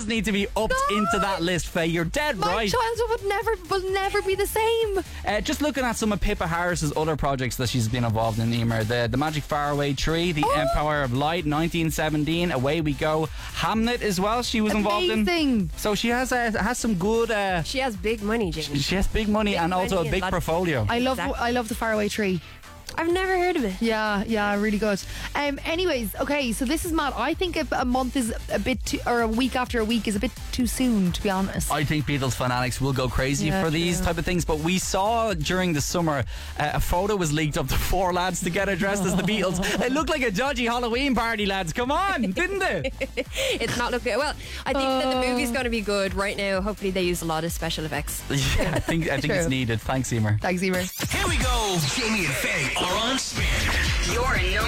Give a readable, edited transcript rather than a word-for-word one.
does need to be upped into that list, Faye. You're dead My right. childhood will never be the same. Just looking at some of Pippa Harris's other projects that she's been involved in, Emer. The Magic Faraway Tree, The Empire of Light, 1917, Away We Go, Hamlet as well. She was involved in. Amazing. So she has some good. She has big money, Jamie. She has big money and also a money big and portfolio. I love Exactly. the Faraway Tree. I've never heard of it. Yeah, really good. Anyways, okay, so this is mad. I think a month is a bit too, or a week after a week is a bit too soon, to be honest. I think Beatles fanatics will go crazy Yeah, for these true. type of things, but we saw during the summer a photo was leaked of the four lads together dressed as the Beatles. It looked like a dodgy Halloween party, lads. Come on, didn't it? It's not looking well. I think that the movie's going to be good right now. Hopefully, they use a lot of special effects. Yeah, I think it's True. needed. Thanks, Emer. Thanks, Emer. Here we go. Jamie and Faye are on spin. Your